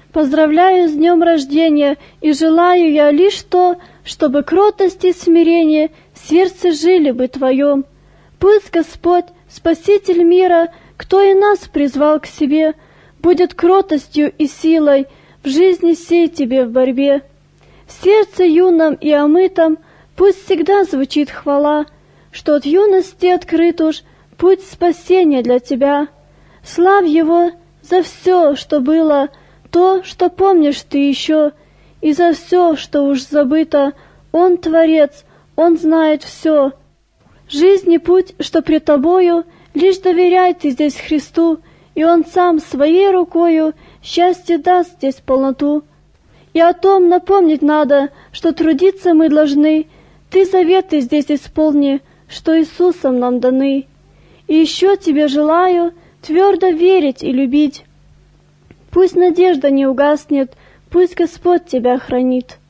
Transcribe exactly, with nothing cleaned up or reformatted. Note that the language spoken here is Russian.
Поздравляю с днем рождения, и желаю я лишь то, чтобы кротость и смирение в сердце жили бы Твоем. Пусть Господь, Спаситель мира, кто и нас призвал к себе, будет кротостью и силой в жизни сей Тебе в борьбе. В сердце юном и омытом пусть всегда звучит хвала, что от юности открыт уж путь спасения для Тебя. Славь Его за все, что было, то, что помнишь Ты еще, и за все, что уж забыто. Он Творец, Он знает все. Жизнь и путь, что пред Тобою, лишь доверяй Ты здесь Христу, и Он сам своей рукою счастье даст здесь полноту. И о том напомнить надо, что трудиться мы должны. Ты заветы здесь исполни, что Иисусом нам даны. И еще Тебе желаю твердо верить и любить. Пусть надежда не угаснет, пусть Господь Тебя хранит.